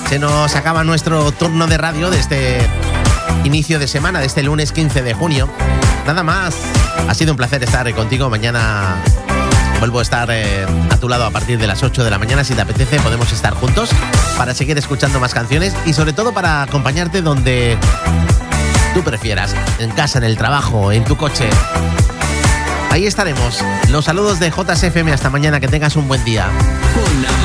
Se nos acaba nuestro turno de radio de este inicio de semana, de este lunes 15 de junio. Nada más. Ha sido un placer estar contigo. Mañana vuelvo a estar a tu lado a partir de las 8 de la mañana. Si te apetece, podemos estar juntos para seguir escuchando más canciones y sobre todo para acompañarte donde tú prefieras. En casa, en el trabajo, en tu coche. Ahí estaremos. Los saludos de JSFM. Hasta mañana. Que tengas un buen día.